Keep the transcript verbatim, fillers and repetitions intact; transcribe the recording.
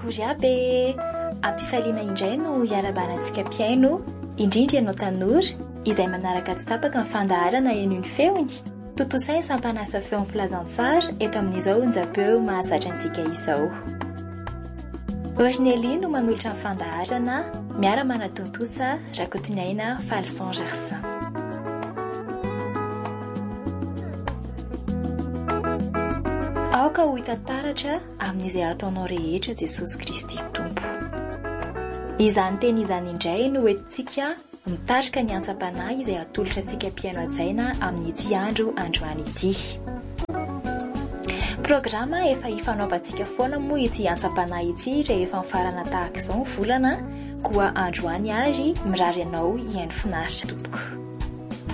Akory aby ampifaliana indray no hiarabanantsika mpiaino indrindra ianao tanora izay manaraka tsy tapaka ny fandaharana eny ny feony totosaina sampanasa feo amin'ny filazantsara eto amin'izao onjapeo mahazatra antsika izao. Orignely no manolotra ny fandaharana miara manatontosa Rakotonaina Falson Gersin. Aoka ho hitantaratra amin'izay ataonao rehetra Jesosy Kristy Tompo. Izany teny izany indray no entintsika mitarika ny antsa-panahy izay atolotra antsika mpiaino ajaina amin'ity andro androany ity. Programa efa hifanaovantsika foana moa ity antsa-panahy ity rehefa mifarana tahaka izao ny volana koa androany ary mirary ianao hiaino finaritra tompoko.